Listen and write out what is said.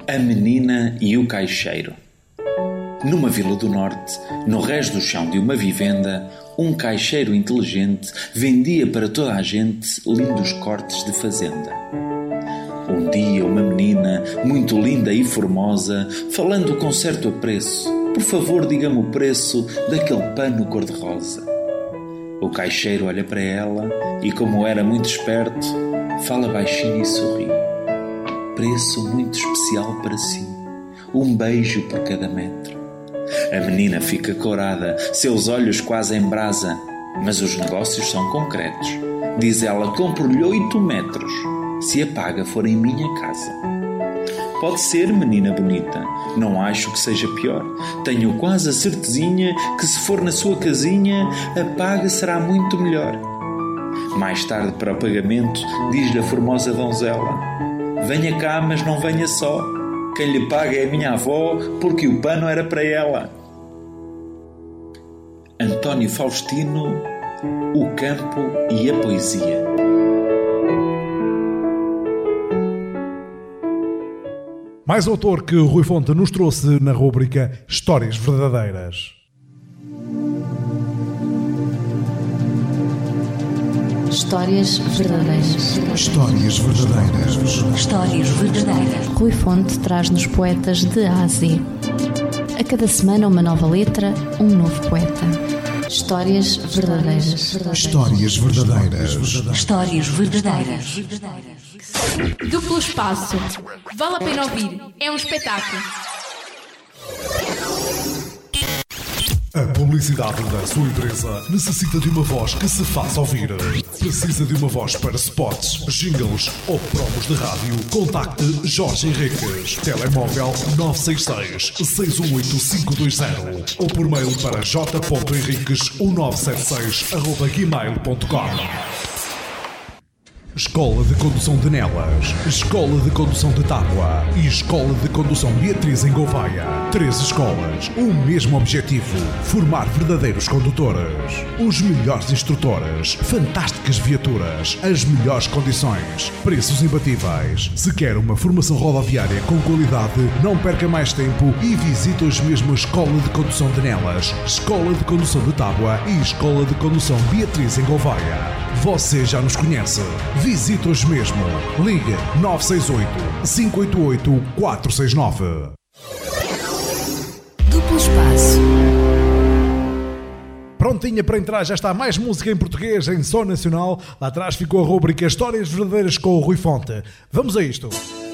A menina e o caixeiro. Numa vila do norte, no rés do chão de uma vivenda, um caixeiro inteligente vendia para toda a gente lindos cortes de fazenda. Um dia uma menina, muito linda e formosa, falando com certo apreço: "Por favor, diga-me o preço daquele pano cor-de-rosa." O caixeiro olha para ela e, como era muito esperto, fala baixinho e sorri: "Preço muito especial para si, um beijo por cada metro." A menina fica corada, seus olhos quase em brasa. Mas os negócios são concretos. Diz ela: "Compro-lhe 8 metros, se a paga for em minha casa." "Pode ser, menina bonita, não acho que seja pior. Tenho quase a certezinha que se for na sua casinha, a paga será muito melhor." Mais tarde, para o pagamento, diz-lhe a formosa donzela: "Venha cá, mas não venha só. Quem lhe paga é a minha avó, porque o pano era para ela." António Faustino, O Campo e a Poesia. Mais autor que Rui Fonte nos trouxe na rúbrica Histórias Verdadeiras. Histórias verdadeiras. Histórias verdadeiras. Histórias verdadeiras. Rui Fonte traz-nos poetas de A a Z. A cada semana uma nova letra, um novo poeta. Histórias verdadeiras. Histórias verdadeiras. Histórias verdadeiras. Duplo espaço. Vale a pena ouvir. É um espetáculo. A publicidade da sua empresa necessita de uma voz que se faça ouvir. Precisa de uma voz para spots, jingles ou promos de rádio? Contacte Jorge Henriques. Telemóvel 966-618-520 ou por mail para j.henriques1976@gmail.com. Escola de Condução de Nelas, Escola de Condução de Tábua e Escola de Condução Beatriz em Gouveia. 3 escolas, o mesmo objetivo: formar verdadeiros condutores. Os melhores instrutores, fantásticas viaturas, as melhores condições, preços imbatíveis. Se quer uma formação rodoviária com qualidade, não perca mais tempo e visite hoje mesmo a Escola de Condução de Nelas, Escola de Condução de Tábua e Escola de Condução Beatriz em Gouveia. Você já nos conhece. Visite hoje mesmo. Ligue 968-588-469. Duplo espaço. Prontinha para entrar, já está mais música em português em som nacional. Lá atrás ficou a rúbrica Histórias Verdadeiras com o Rui Fonte. Vamos a isto.